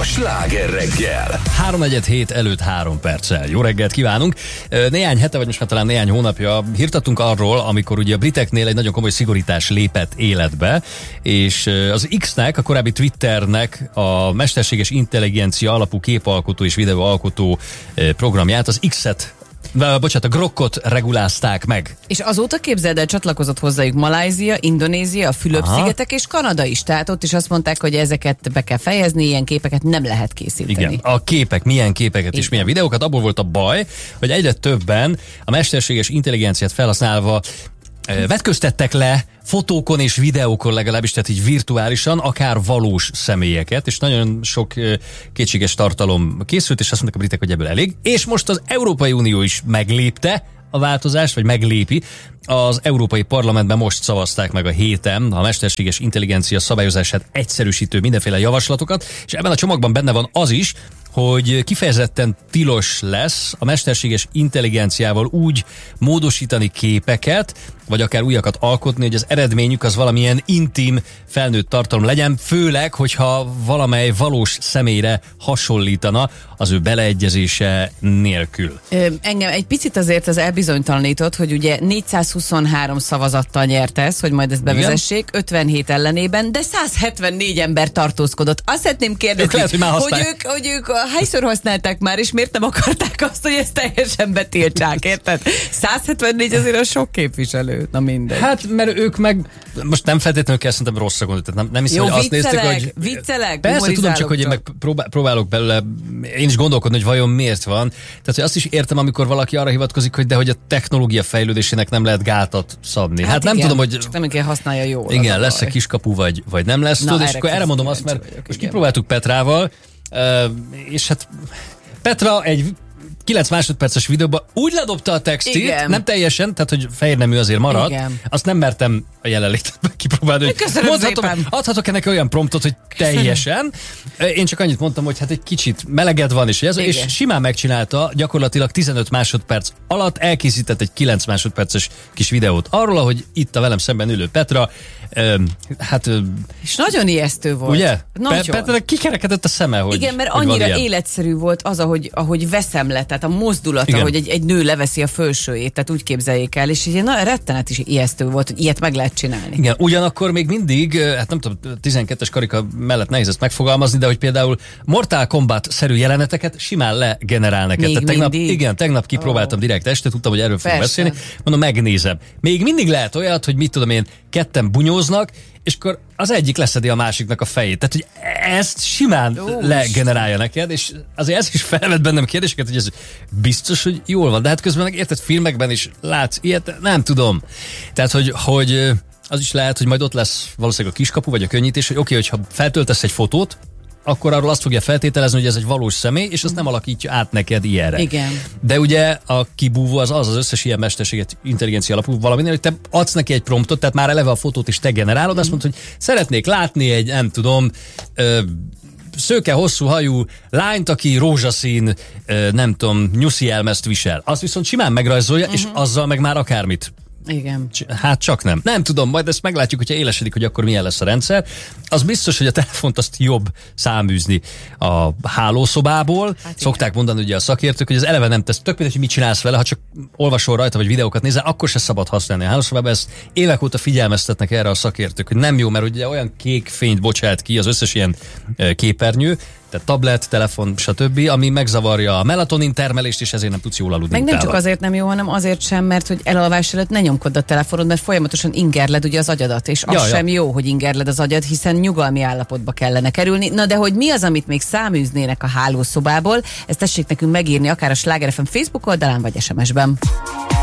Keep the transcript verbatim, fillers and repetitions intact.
Sláger reggel. háromnegyed hét előtt három perccel. Jó reggelt kívánunk. Néhány hete, vagy most már talán néhány hónapja hirtattunk arról, amikor ugye a briteknél egy nagyon komoly szigorítás lépett életbe, és az X-nek, a korábbi Twitternek a mesterséges intelligencia alapú képalkotó és videóalkotó programját, az X-et bocsánat, a Grokkot regulázták meg. És azóta képzeld el, csatlakozott hozzájuk Malajzia, Indonézia, a Fülöp-szigetek és Kanada is. Tehát ott is azt mondták, hogy ezeket be kell fejezni, ilyen képeket nem lehet készíteni. Igen, a képek, milyen képeket Igen. és milyen videókat, abból volt a baj, hogy egyre többen a mesterséges intelligenciát felhasználva vetköztettek le fotókon és videókon legalábbis, tehát így virtuálisan, akár valós személyeket, és nagyon sok kétséges tartalom készült, és azt mondták a britek, hogy ebből elég. És most az Európai Unió is meglépte a változást, vagy meglépi. Az Európai Parlamentben most szavazták meg a héten a mesterséges intelligencia szabályozását egyszerűsítő mindenféle javaslatokat, és ebben a csomagban benne van az is, hogy kifejezetten tilos lesz a mesterséges intelligenciával úgy módosítani képeket, vagy akár újakat alkotni, hogy az eredményük az valamilyen intim felnőtt tartalom legyen, főleg, hogyha valamely valós személyre hasonlítana az ő beleegyezése nélkül. Ö, engem egy picit azért az elbizonytalanított, hogy ugye négyszázhuszonhárom szavazattal nyert ez, hogy majd ezt bevezessék, Igen? ötvenhét ellenében, de száz hetvennégy ember tartózkodott. Azt szeretném kérdezni, lehet, hogy, hogy, ők, hogy ők hányszor használták már, és miért nem akarták azt, hogy ezt teljesen betiltsák, érted? száz hetvennégy azért a sok képviselő. Na mindegy. Hát, mert ők meg, most nem feltétlenül kell szerintem rosszra gondolni, nem, nem hiszem, Jó, hogy azt nézték, hogy... viccelek, persze, tudom, csak hogy én meg próbál, próbálok belőle, én is gondolkodni, hogy vajon miért van. Tehát, hogy azt is értem, amikor valaki arra hivatkozik, hogy de hogy a technológia fejlődésének nem lehet gátat szabni. Hát, hát nem igen, tudom, hogy... csak nem kell használja jól. Igen, lesz-e kiskapu, vagy, vagy nem lesz. Na, tudod, és akkor erre mondom azt, mert vagyok, most kipróbáltuk Petrával, és hát Petra egy kilenc másodperces videóban úgy ledobta a textit, Igen. nem teljesen, tehát hogy fehérnemű azért marad. Igen. Azt nem mertem a jelenlétet kipróbálni, hogy mondhatom, adhatok-e neki olyan promptot, hogy teljesen. Köszönöm. Én csak annyit mondtam, hogy hát egy kicsit meleged van, és, ez, és simán megcsinálta, gyakorlatilag tizenöt másodperc alatt elkészített egy kilenc másodperces kis videót arról, hogy itt a velem szemben ülő Petra, Öm, hát... És nagyon ijesztő volt. Ugye? Nagyon. Pe- Petra kikerekedett a szeme, hogy... Igen, mert hogy annyira életszerű volt az, ahogy, ahogy veszem le, tehát a mozdulata, Igen. hogy egy, egy nő leveszi a fölsőjét, tehát úgy képzeljék el, és így na, rettenet is ijesztő volt, hogy ilyet meg lehet csinálni. Igen, ugyanakkor még mindig, hát nem tudom, tizenkettes karika mellett nehéz ezt megfogalmazni, de hogy például Mortal Kombat-szerű jeleneteket simán legenerál neked. Még tegnap, mindig? Igen, tegnap kipróbáltam oh. direkt este, tudtam, hogy erről fogunk beszélni. Mondom, megnézem. Még mindig lehet olyat, hogy mit tudom én, ketten bunyóznak, és akkor az egyik leszedi a másiknak a fejét. Tehát, hogy ezt simán Ó, legenerálja neked, és azért ez is felvet bennem kérdéseket, hogy ez biztos, hogy jól van. De hát közben meg érted, filmekben is látsz ilyet, nem tudom. Tehát, hogy, hogy az is lehet, hogy majd ott lesz valószínűleg a kiskapu, vagy a könnyítés, hogy oké, okay, hogyha feltöltesz egy fotót, akkor arról azt fogja feltételezni, hogy ez egy valós személy, és azt nem alakítja át neked ilyenre. Igen. De ugye a kibúvó az az, az összes ilyen mesterséget intelligencia alapú valaminél, hogy te adsz neki egy promptot, tehát már eleve a fotót is te generálod, mm. azt mondod, hogy szeretnék látni egy, nem tudom, ö, szőke, hosszú hajú lányt, aki rózsaszín, ö, nem tudom, nyuszi elmezt visel. Azt viszont simán megrajzolja, uh-huh. és azzal meg már akármit. Igen. Hát csak nem. Nem tudom, majd ezt meglátjuk, hogyha élesedik, hogy akkor milyen lesz a rendszer. Az biztos, hogy a telefont azt jobb száműzni a hálószobából. Hát Szokták mondani ugye a szakértők, hogy az eleve nem tesz. Tök mindegy, hogy mit csinálsz vele, ha csak olvasol rajta, vagy videókat nézel, akkor se szabad használni a hálószobában. Ezt évek óta figyelmeztetnek erre a szakértők, hogy nem jó, mert ugye olyan kék fényt bocsát ki az összes ilyen képernyő, tehát tablet, telefon, stb., ami megzavarja a melatonin termelést, és ezért nem tudsz jól aludni. Meg nem csak azért nem jó, hanem azért sem, mert hogy elalvás előtt ne nyomkodd a telefonod, mert folyamatosan ingerled ugye az agyadat, és az ja, sem ja. jó, hogy ingerled az agyad, hiszen nyugalmi állapotba kellene kerülni. Na de hogy mi az, amit még száműznének a hálószobából, ezt tessék nekünk megírni akár a Sláger ef em Facebook oldalán, vagy es em es-ben.